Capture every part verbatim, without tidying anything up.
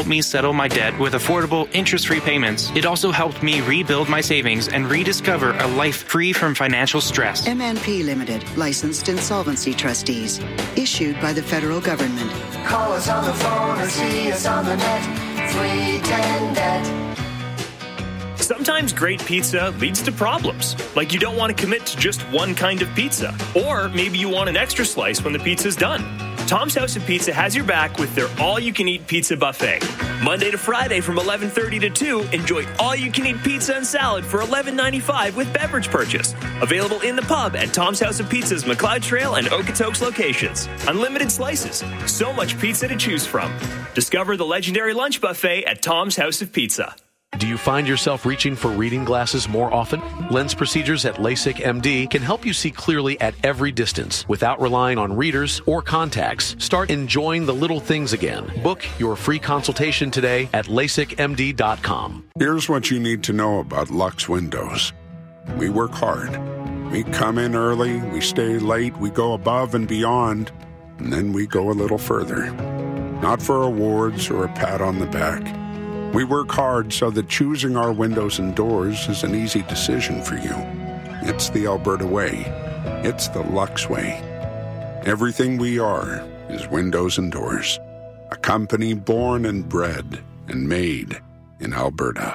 helped me settle my debt with affordable, interest-free payments. It also helped me rebuild my savings and rediscover a life free from financial stress. M N P Limited, licensed insolvency trustees, issued by the federal government. Call us on the phone or see us on the net. three ten net. Sometimes great pizza leads to problems, like you don't want to commit to just one kind of pizza, or maybe you want an extra slice when the pizza's done. Tom's House of Pizza has your back with their all-you-can-eat pizza buffet. Monday to Friday from eleven thirty to two, enjoy all-you-can-eat pizza and salad for eleven ninety-five with beverage purchase. Available in the pub at Tom's House of Pizza's McLeod Trail and Okotoks locations. Unlimited slices, so much pizza to choose from. Discover the legendary lunch buffet at Tom's House of Pizza. Do you find yourself reaching for reading glasses more often? Lens procedures at LASIK M D can help you see clearly at every distance without relying on readers or contacts. Start enjoying the little things again. Book your free consultation today at lasik m d dot com. Here's what you need to know about Lux Windows. We work hard. We come in early, we stay late, we go above and beyond, and then we go a little further. Not for awards or a pat on the back. We work hard so that choosing our windows and doors is an easy decision for you. It's the Alberta way. It's the Lux way. Everything we are is windows and doors. A company born and bred and made in Alberta.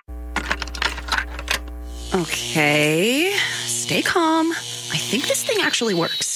Okay, stay calm. I think this thing actually works.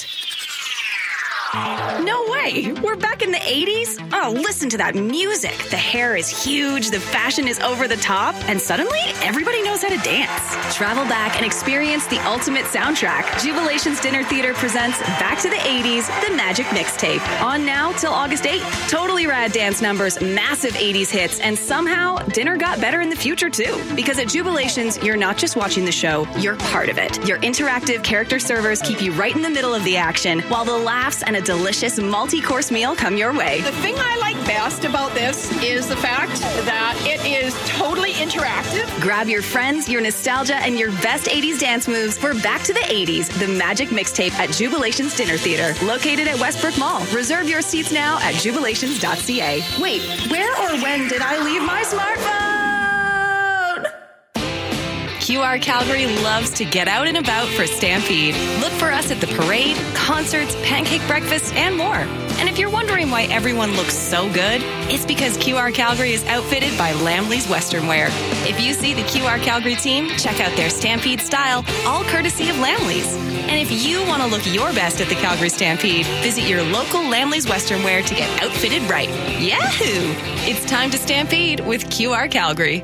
No way! We're back in the eighties? Oh, listen to that music. The hair is huge, the fashion is over the top, and suddenly everybody knows how to dance. Travel back and experience the ultimate soundtrack. Jubilation's Dinner Theater presents Back to the eighties, The Magic Mixtape. On now till August eighth. Totally rad dance numbers, massive eighties hits, and somehow dinner got better in the future too. Because at Jubilations, you're not just watching the show, you're part of it. Your interactive character servers keep you right in the middle of the action, while the laughs and a delicious multi-course meal come your way. The thing I like best about this is the fact that it is totally interactive. Grab your friends, your nostalgia, and your best eighties dance moves for Back to the eighties, The Magic Mixtape at Jubilation's Dinner Theater, located at Westbrook Mall. Reserve your seats now at jubilations dot c a. Wait, where or when did I leave my smartphone? Q R Calgary loves to get out and about for Stampede. Look for us at the parade, concerts, pancake breakfast, and more. And if you're wondering why everyone looks so good, it's because Q R Calgary is outfitted by Lamley's Western Wear. If you see the Q R Calgary team, check out their Stampede style, all courtesy of Lamley's. And if you want to look your best at the Calgary Stampede, visit your local Lamley's Western Wear to get outfitted right. Yahoo! It's time to Stampede with Q R Calgary.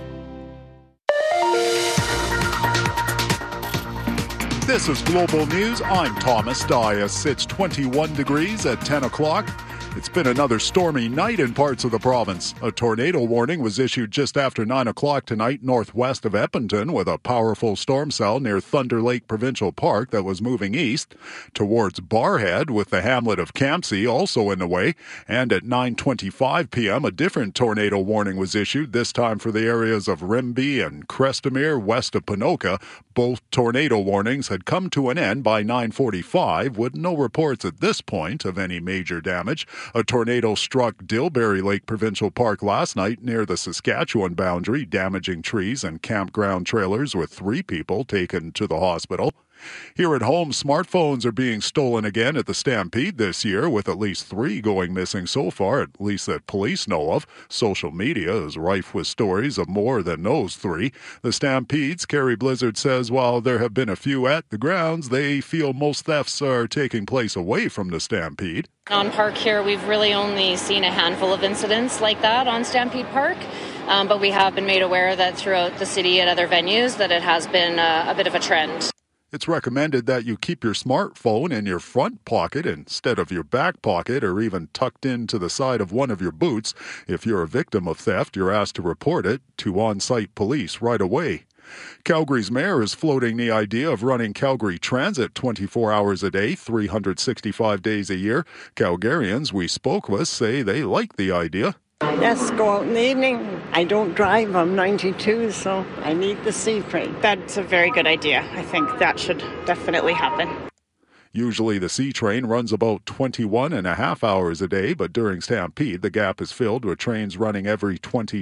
This is Global News. I'm Thomas Dias. It's twenty-one degrees at ten o'clock. It's been another stormy night in parts of the province. A tornado warning was issued just after nine o'clock tonight northwest of Edmonton with a powerful storm cell near Thunder Lake Provincial Park that was moving east towards Barrhead with the hamlet of Campsie also in the way. And at nine twenty-five p.m. a different tornado warning was issued, this time for the areas of Rimbey and Crestamere west of Ponoka. Both tornado warnings had come to an end by nine forty-five with no reports at this point of any major damage. A tornado struck Dilberry Lake Provincial Park last night near the Saskatchewan boundary, damaging trees and campground trailers with three people taken to the hospital. Here at home, smartphones are being stolen again at the Stampede this year, with at least three going missing so far, at least that police know of. Social media is rife with stories of more than those three. The Stampede's Carrie Blizzard says while there have been a few at the grounds, they feel most thefts are taking place away from the Stampede. On Park here, we've really only seen a handful of incidents like that on Stampede Park. Um, but we have been made aware that throughout the city and other venues that it has been a, a bit of a trend. It's recommended that you keep your smartphone in your front pocket instead of your back pocket or even tucked into the side of one of your boots. If you're a victim of theft, you're asked to report it to on-site police right away. Calgary's mayor is floating the idea of running Calgary Transit twenty-four hours a day, three hundred sixty-five days a year. Calgarians we spoke with say they like the idea. Yes, go out in the evening. I don't drive. I'm ninety-two, so I need the C train. That's a very good idea. I think that should definitely happen. Usually the C train runs about twenty-one and a half hours a day, but during Stampede, the gap is filled with trains running every twenty